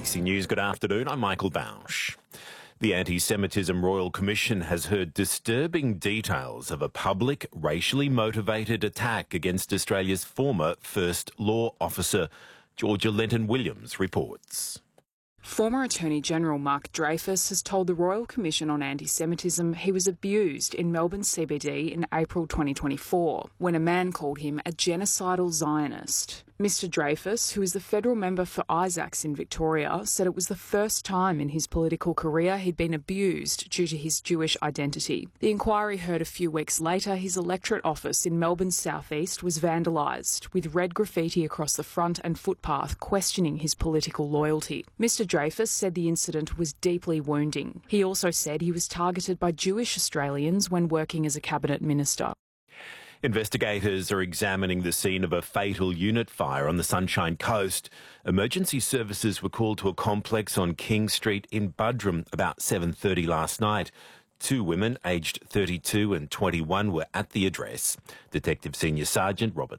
ABC News, good afternoon. I'm Michael Bausch. The Anti-Semitism Royal Commission has heard disturbing details of a public, racially motivated attack against Australia's former First Law Officer. Georgia Lenton-Williams reports. Former Attorney-General Mark Dreyfus has told the Royal Commission on Anti-Semitism he was abused in Melbourne CBD in April 2024 when a man called him a genocidal Zionist. Mr Dreyfus, who is the federal member for Isaacs in Victoria, said it was the first time in his political career he'd been abused due to his Jewish identity. The inquiry heard a few weeks later his electorate office in Melbourne's southeast was vandalised, with red graffiti across the front and footpath questioning his political loyalty. Mr Dreyfus said the incident was deeply wounding. He also said he was targeted by Jewish Australians when working as a cabinet minister. Investigators are examining the scene of a fatal unit fire on the Sunshine Coast. Emergency services were called to a complex on King Street in Buderim about 7:30 last night. Two women, aged 32 and 21, were at the address. Detective Senior Sergeant Robert